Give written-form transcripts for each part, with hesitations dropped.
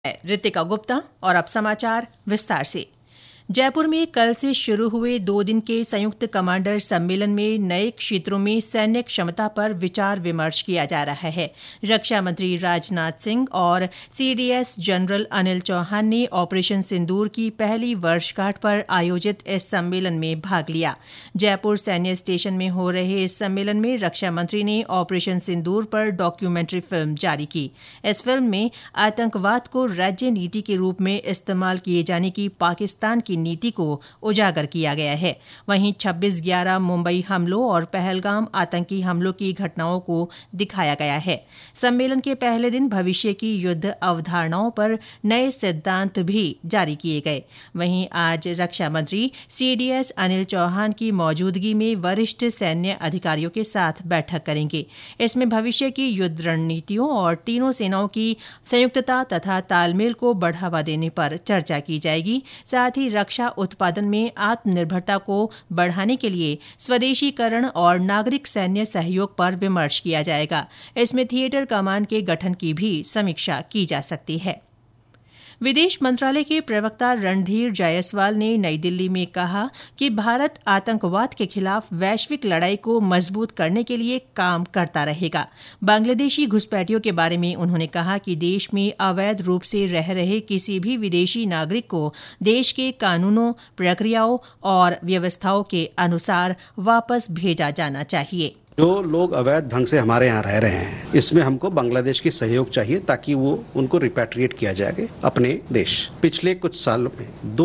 रितिका गुप्ता और अब समाचार विस्तार से। जयपुर में कल से शुरू हुए 2 दिन के संयुक्त कमांडर सम्मेलन में नए क्षेत्रों में सैन्य क्षमता पर विचार विमर्श किया जा रहा है। रक्षा मंत्री राजनाथ सिंह और सीडीएस जनरल अनिल चौहान ने ऑपरेशन सिंदूर की पहली वर्षगांठ पर आयोजित इस सम्मेलन में भाग लिया। जयपुर सैन्य स्टेशन में हो रहे इस सम्मेलन में रक्षा मंत्री ने ऑपरेशन सिंदूर पर डॉक्यूमेंट्री फिल्म जारी की। इस फिल्म में आतंकवाद को राज्य नीति के रूप में इस्तेमाल किए जाने की पाकिस्तान की नीति को उजागर किया गया है। वहीं 26/11 मुंबई हमलों और पहलगाम आतंकी हमलों की घटनाओं को दिखाया गया है। सम्मेलन के पहले दिन भविष्य की युद्ध अवधारणाओं पर नए सिद्धांत भी जारी किए गए। वहीं आज रक्षा मंत्री सीडीएस अनिल चौहान की मौजूदगी में वरिष्ठ सैन्य अधिकारियों के साथ बैठक करेंगे। इसमें भविष्य की युद्ध रणनीतियों और तीनों सेनाओं की संयुक्तता तथा तालमेल को बढ़ावा देने पर चर्चा की जाएगी। साथ ही रक्षा उत्पादन में आत्मनिर्भरता को बढ़ाने के लिए स्वदेशीकरण और नागरिक सैन्य सहयोग पर विमर्श किया जाएगा। इसमें थिएटर कमान के गठन की भी समीक्षा की जा सकती है। विदेश मंत्रालय के प्रवक्ता रणधीर जायसवाल ने नई दिल्ली में कहा कि भारत आतंकवाद के खिलाफ वैश्विक लड़ाई को मजबूत करने के लिए काम करता रहेगा। बांग्लादेशी घुसपैठियों के बारे में उन्होंने कहा कि देश में अवैध रूप से रह रहे किसी भी विदेशी नागरिक को देश के कानूनों, प्रक्रियाओं और व्यवस्थाओं के अनुसार वापस भेजा जाना चाहिए। जो लोग अवैध ढंग से हमारे यहाँ रह रहे हैं, इसमें हमको बांग्लादेश की सहयोग चाहिए ताकि वो उनको रिपैट्रिएट किया जाए अपने देश। पिछले कुछ साल में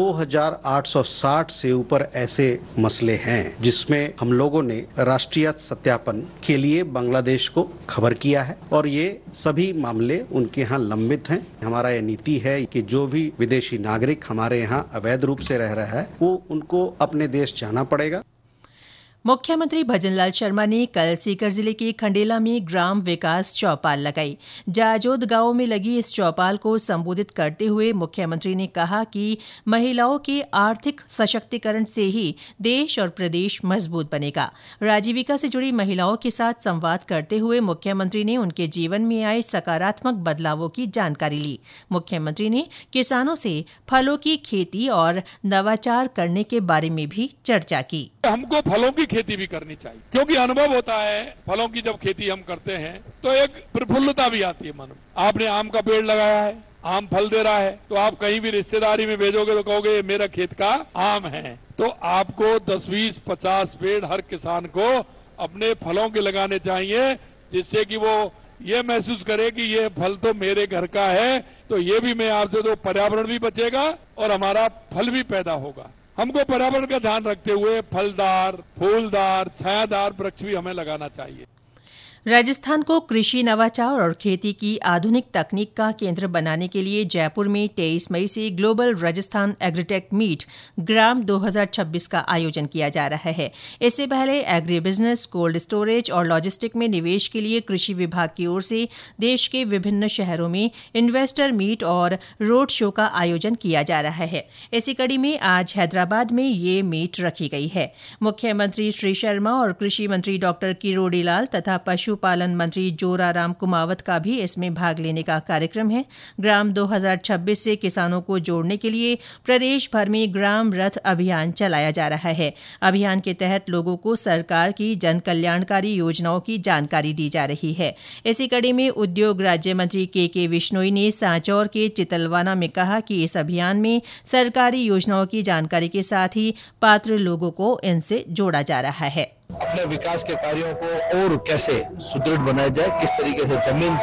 2860 से ऊपर ऐसे मसले हैं जिसमें हम लोगों ने राष्ट्रीय सत्यापन के लिए बांग्लादेश को खबर किया है और ये सभी मामले उनके यहाँ लंबित हैं। हमारा ये नीति है कि जो भी विदेशी नागरिक हमारे यहाँ अवैध रूप से रह रहा है वो उनको अपने देश जाना पड़ेगा। मुख्यमंत्री भजनलाल शर्मा ने कल सीकर जिले के खंडेला में ग्राम विकास चौपाल लगाई। जाजोद गांव में लगी इस चौपाल को संबोधित करते हुए मुख्यमंत्री ने कहा कि महिलाओं के आर्थिक सशक्तिकरण से ही देश और प्रदेश मजबूत बनेगा। राजीविका से जुड़ी महिलाओं के साथ संवाद करते हुए मुख्यमंत्री ने उनके जीवन में आए सकारात्मक बदलावों की जानकारी ली। मुख्यमंत्री ने किसानों से फलों की खेती और नवाचार करने के बारे में भी चर्चा की। हमको फलों की खेती भी करनी चाहिए क्योंकि अनुभव होता है फलों की जब खेती हम करते हैं तो एक प्रफुल्लता भी आती है मन में। आपने आम का पेड़ लगाया है, आम फल दे रहा है, तो आप कहीं भी रिश्तेदारी में भेजोगे तो कहोगे ये मेरा खेत का आम है। तो आपको 10, 20, 50 पेड़ हर किसान को अपने फलों के लगाने चाहिए जिससे कि वो ये महसूस करे कि ये फल तो मेरे घर का है। तो ये भी मैं आपसे तो पर्यावरण भी बचेगा और हमारा फल भी पैदा होगा। हमको पर्यावरण का ध्यान रखते हुए फलदार, फूलदार, छायादार वृक्ष भी हमें लगाना चाहिए। राजस्थान को कृषि नवाचार और खेती की आधुनिक तकनीक का केंद्र बनाने के लिए जयपुर में 23 मई से ग्लोबल राजस्थान एग्रीटेक मीट ग्राम 2026 का आयोजन किया जा रहा है। इससे पहले एग्री बिजनेस, कोल्ड स्टोरेज और लॉजिस्टिक में निवेश के लिए कृषि विभाग की ओर से देश के विभिन्न शहरों में इन्वेस्टर मीट और रोड शो का आयोजन किया जा रहा है। इसी कड़ी में आज हैदराबाद में ये मीट रखी गई है। मुख्यमंत्री श्री शर्मा और कृषि मंत्री डॉ किरोड़ी लाल तथा पशुपालन मंत्री जोराराम कुमावत का भी इसमें भाग लेने का कार्यक्रम है। ग्राम 2026 से किसानों को जोड़ने के लिए प्रदेश भर में ग्राम रथ अभियान चलाया जा रहा है। अभियान के तहत लोगों को सरकार की जन कल्याणकारी योजनाओं की जानकारी दी जा रही है। इसी कड़ी में उद्योग राज्य मंत्री के विश्नोई ने सांचौर के चितलवाना में कहा कि इस अभियान में सरकारी योजनाओं की जानकारी के साथ ही पात्र लोगों को इनसे जोड़ा जा रहा है। अपने विकास के कार्यों को और कैसे सुदृढ़ बनाया जाए, किस तरीके से जमीन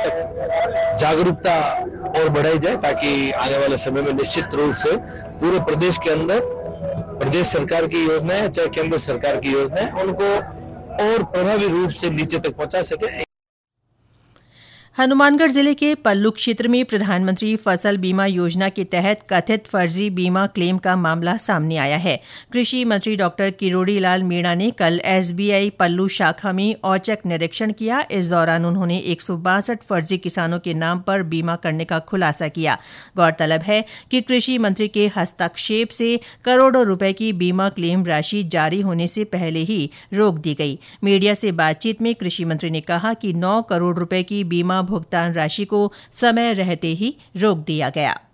तक जागरूकता और बढ़ाई जाए ताकि आने वाले समय में निश्चित रूप से पूरे प्रदेश के अंदर प्रदेश सरकार की योजनाएं चाहे केंद्र सरकार की योजनाएं उनको और प्रभावी रूप से नीचे तक पहुंचा सके। हनुमानगढ़ जिले के पल्लू क्षेत्र में प्रधानमंत्री फसल बीमा योजना के तहत कथित फर्जी बीमा क्लेम का मामला सामने आया है। कृषि मंत्री डॉ किरोड़ी लाल मीणा ने कल एसबीआई पल्लू शाखा में औचक निरीक्षण किया। इस दौरान उन्होंने 162 फर्जी किसानों के नाम पर बीमा करने का खुलासा किया। गौरतलब है कि कृषि मंत्री के हस्तक्षेप से करोड़ों रुपए की बीमा क्लेम राशि जारी होने से पहले ही रोक दी गई। मीडिया से बातचीत में कृषि मंत्री ने कहा कि 9 करोड़ रुपए की बीमा जमा भुगतान राशि को समय रहते ही रोक दिया गया।